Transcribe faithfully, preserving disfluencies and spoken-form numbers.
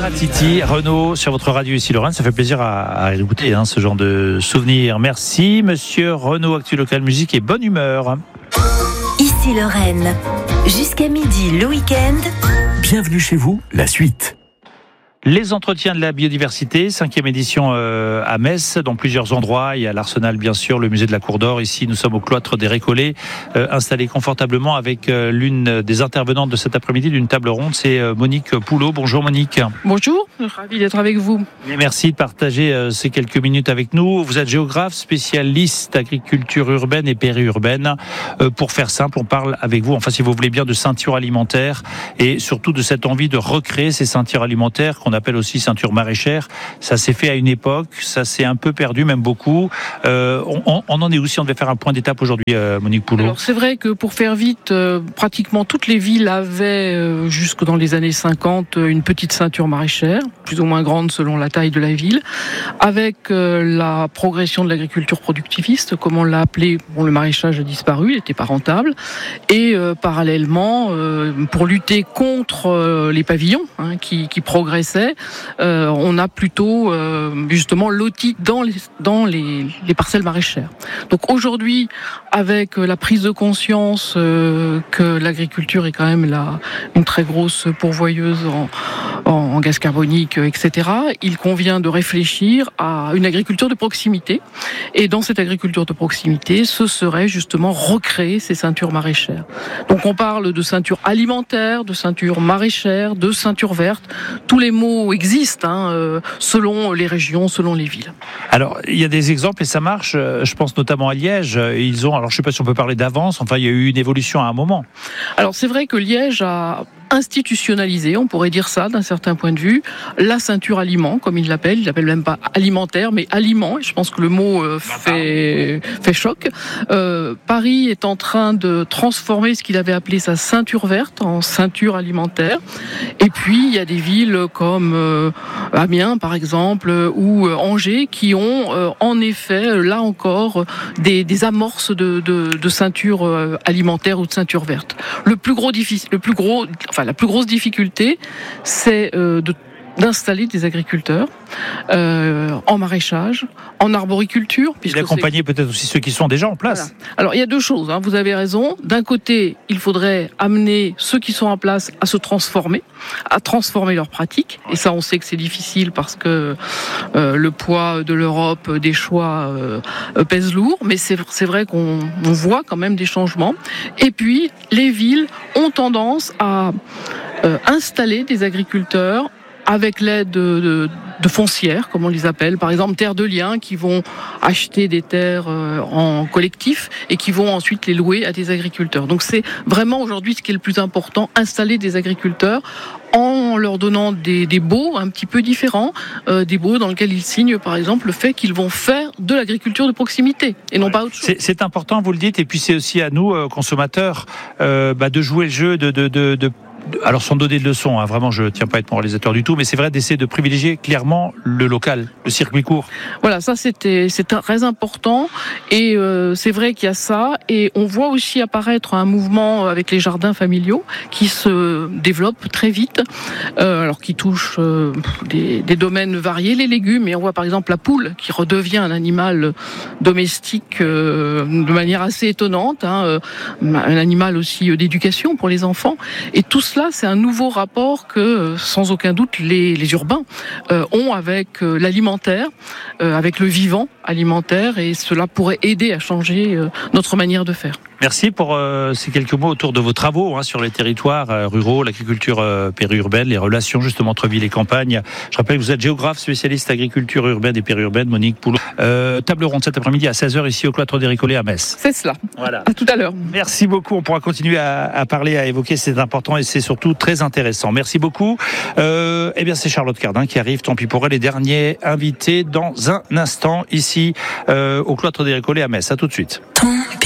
Paratiti, Renaud, sur votre radio ici Lorraine, ça fait plaisir à, à écouter hein, ce genre de souvenirs. Merci Monsieur Renaud, Actu Local Musique et bonne humeur. Ici Lorraine, jusqu'à midi le week-end. Bienvenue chez vous, la suite. Les entretiens de la biodiversité, cinquième édition euh, à Metz, dans plusieurs endroits. Il y a l'Arsenal, bien sûr, le musée de la Cour d'Or. Ici, nous sommes au cloître des Récollets, euh, installés confortablement avec euh, l'une des intervenantes de cet après-midi d'une table ronde. C'est euh, Monique Poulot. Bonjour Monique. Bonjour, ravi d'être avec vous. Et merci de partager euh, ces quelques minutes avec nous. Vous êtes géographe, spécialiste agriculture urbaine et périurbaine. Euh, pour faire simple, on parle avec vous, enfin si vous voulez bien, de ceinture alimentaire et surtout de cette envie de recréer ces ceintures alimentaires qu'on appelle aussi ceinture maraîchère. Ça s'est fait à une époque, ça s'est un peu perdu, même beaucoup. Euh, on, on en est où si on devait faire un point d'étape aujourd'hui, euh, Monique Poulot? Alors c'est vrai que pour faire vite, euh, pratiquement toutes les villes avaient, euh, jusque dans les années cinquante, une petite ceinture maraîchère, plus ou moins grande selon la taille de la ville. Avec euh, la progression de l'agriculture productiviste, comme on l'a appelé, bon, le maraîchage a disparu, il n'était pas rentable. Et euh, parallèlement, euh, pour lutter contre euh, les pavillons hein, qui, qui progressaient, Euh, on a plutôt euh, justement loti dans les dans les, les parcelles maraîchères. Donc aujourd'hui, avec la prise de conscience euh, que l'agriculture est quand même la, une très grosse pourvoyeuse en, en, en gaz carbonique, et cetera, il convient de réfléchir à une agriculture de proximité. Et dans cette agriculture de proximité, ce serait justement recréer ces ceintures maraîchères. Donc on parle de ceinture alimentaire, de ceinture maraîchère, de ceinture verte. Tous les mots existent hein, euh, selon les régions, selon les villes. Alors, il y a des exemples et ça marche. Je pense notamment à Liège. Ils ont, alors je ne sais pas si on peut parler d'avance, enfin il y a eu une évolution à un moment. Alors c'est vrai que Liège a institutionnalisé, on pourrait dire ça d'un certain point de vue, la ceinture aliment, comme il l'appelle. Il l'appelle même pas alimentaire, mais aliment. Et je pense que le mot euh, fait, fait choc. Euh, Paris est en train de transformer ce qu'il avait appelé sa ceinture verte en ceinture alimentaire. Et puis, il y a des villes comme euh, Amiens, par exemple, ou euh, Angers, qui ont euh, en effet, là encore, des, des amorces de, de, de ceinture euh, alimentaire ou de ceinture verte. Le plus gros difficile, le plus gros, enfin, la plus grosse difficulté, c'est euh, de d'installer des agriculteurs euh, en maraîchage, en arboriculture. Et d'accompagner peut-être aussi ceux qui sont déjà en place. Voilà. Alors il y a deux choses, hein, vous avez raison. D'un côté, il faudrait amener ceux qui sont en place à se transformer, à transformer leurs pratiques. Et ça, on sait que c'est difficile parce que euh, le poids de l'Europe, des choix euh, pèse lourd. Mais c'est, c'est vrai qu'on on voit quand même des changements. Et puis, les villes ont tendance à euh, installer des agriculteurs avec l'aide de, de, de foncières, comme on les appelle, par exemple terres de liens, qui vont acheter des terres en collectif et qui vont ensuite les louer à des agriculteurs. Donc c'est vraiment aujourd'hui ce qui est le plus important, installer des agriculteurs en leur donnant des, des baux un petit peu différents, euh, des baux dans lesquels ils signent par exemple le fait qu'ils vont faire de l'agriculture de proximité et non ouais. pas autre chose. C'est, c'est important, vous le dites, et puis c'est aussi à nous, euh, consommateurs, euh, bah, de jouer le jeu, de... de, de, de... Alors sans donner de leçons, hein, vraiment je ne tiens pas à être moralisateur du tout, mais c'est vrai d'essayer de privilégier clairement le local, le circuit court. Voilà, ça c'était, c'est très important et euh, c'est vrai qu'il y a ça et on voit aussi apparaître un mouvement avec les jardins familiaux qui se développe très vite, euh, alors qui touche euh, des, des domaines variés, les légumes, et on voit par exemple la poule qui redevient un animal domestique euh, de manière assez étonnante, hein, un animal aussi d'éducation pour les enfants et tout cela, c'est un nouveau rapport que, sans aucun doute, les, les urbains euh, ont avec euh, l'alimentaire, euh, avec le vivant alimentaire, et cela pourrait aider à changer euh, notre manière de faire. Merci pour euh, ces quelques mots autour de vos travaux hein, sur les territoires euh, ruraux, l'agriculture euh, périurbaine, les relations justement entre ville et campagne. Je rappelle que vous êtes géographe, spécialiste agriculture urbaine et périurbaine, Monique Poulot. Euh, table ronde cet après-midi à seize heures ici au cloître des Récollets à Metz. C'est cela. Voilà. À tout à l'heure. Merci beaucoup. On pourra continuer à, à parler, à évoquer. C'est important et c'est surtout très intéressant. Merci beaucoup. Euh, eh bien, c'est Charlotte Cardin qui arrive. Tant pis pour elle. Les derniers invités dans un instant ici euh, au cloître des Récollets à Metz. À tout de suite.